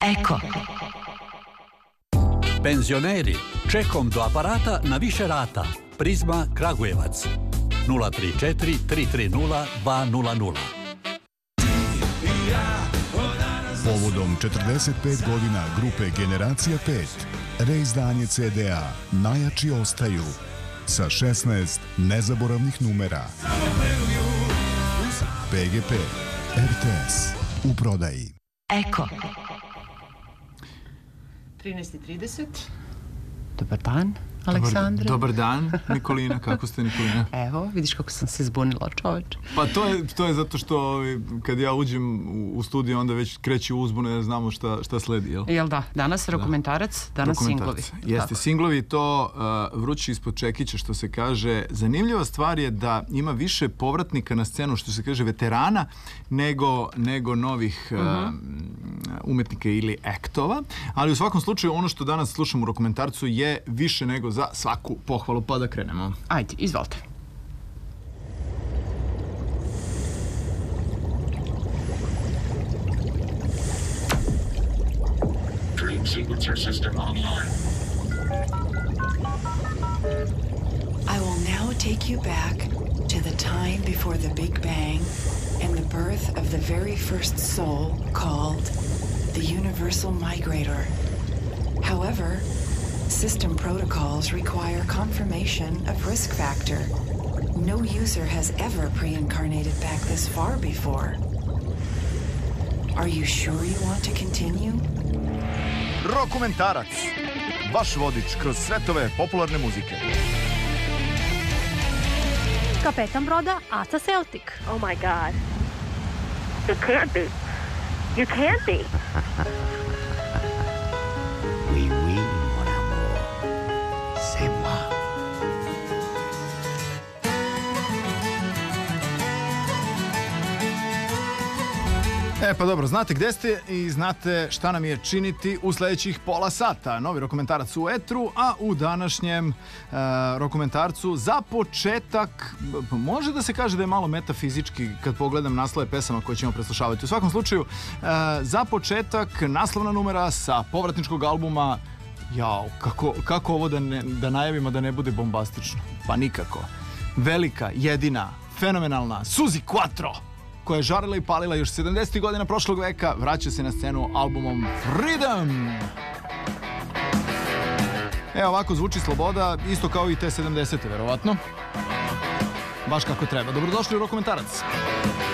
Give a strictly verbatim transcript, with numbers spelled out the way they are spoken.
Eko. Penzioneri, čekom do aparata na više rata. Prizma Kragujevac. nula tri četiri tri tri nula dva nula nula. Povodom četrdeset pet godina grupe Generacija pet, reizdanje ce de a Najjači ostaju sa šesnaest nezaboravnih numera. pe ge pe, er te es, u prodaji. Eko. trinaest i trideset. Dobar dan, Aleksandre. Dobar, dobar dan, Nikolina. Kako ste, Nikolina? Evo, vidiš kako sam se zbunila, čoveč. Pa to je, to je zato što kad ja uđem u, u studiju, onda već kreće uzbuna jer znamo šta, šta sledi, jel? Jel da? Danas dokumentarac, danas singlovi. Jeste, tako. singlovi to uh, vrući ispod čekića, što se kaže. Zanimljiva stvar je da ima više povratnika na scenu, što se kaže veterana, nego, nego novih uh, uh-huh. umetnika ili aktova. Ali u svakom slučaju ono što danas slušamo u dokumentarcu je više nego za svaku pohvalu, pa da krenemo. Ajde, izvolite. Dream sequencer system online. I will now take you back to the time before the Big Bang and the birth of the very first soul called the Universal Migrator. However, system protocols require confirmation of risk factor. No user has ever pre-incarnated back this far before. Are you sure you want to continue? Rokumentarac. Vaš vodič kroz svetove popularne muzike. Kapetan broda Aca Celtic. Oh my god. You can't be. You can't be. Oui, oui, mon amour. C'est moi. E pa dobro, znate gde ste i znate šta nam je činiti u sledećih pola sata. Novi dokumentarac u etru, a u današnjem e, dokumentarcu za početak, može da se kaže da je malo metafizički kad pogledam naslove pesama koje ćemo preslušavati. U svakom slučaju, e, za početak naslovna numera sa povratničkog albuma. Jao, kako, kako ovo da, ne, da najavimo da ne bude bombastično? Pa nikako. Velika, jedina, fenomenalna Suzi Quatro, koja je žarila i palila još sedamdesetih godina prošlog veka, vraća se na scenu albumom Freedom. Evo ovako zvuči sloboda, isto kao i te sedamdesete verovatno. Baš kako treba. Dobrodošli u Rokumentarac.